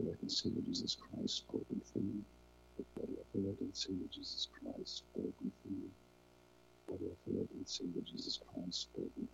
Lord and Savior Jesus Christ, spoken for me. The blood of our Lord and Savior Jesus Christ, spoken for me. The blood of our Lord and Savior Jesus Christ, spoken